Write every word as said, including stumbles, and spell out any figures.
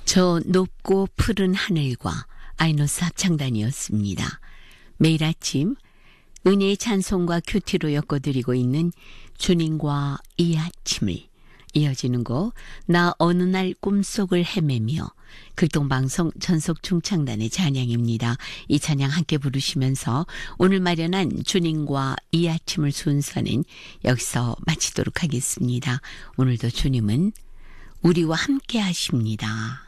저 높고 푸른 하늘과 아이노스 합창단이었습니다. 매일 아침 은혜의 찬송과 큐티로 엮어드리고 있는 주님과 이 아침을, 이어지는 곡 나 어느 날 꿈속을 헤매며, 극동방송 전속중창단의 찬양입니다. 이 찬양 함께 부르시면서 오늘 마련한 주님과 이 아침을 순서는 여기서 마치도록 하겠습니다. 오늘도 주님은 우리와 함께 하십니다.